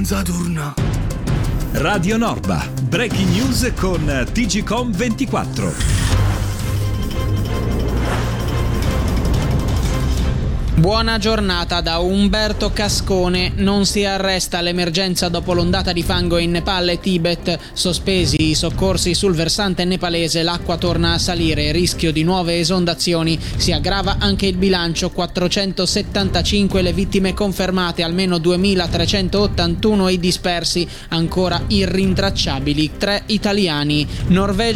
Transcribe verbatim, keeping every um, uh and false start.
Zadurna. Radio Norba, breaking news con T G Com ventiquattro. Buona giornata da Umberto Cascone. Non si arresta l'emergenza dopo l'ondata di fango in Nepal e Tibet. Sospesi i soccorsi sul versante nepalese, l'acqua torna a salire, rischio di nuove esondazioni. Si aggrava anche il bilancio, quattrocentosettantacinque le vittime confermate, almeno duemilatrecentottantuno i dispersi, ancora irrintracciabili tre italiani. Norvegia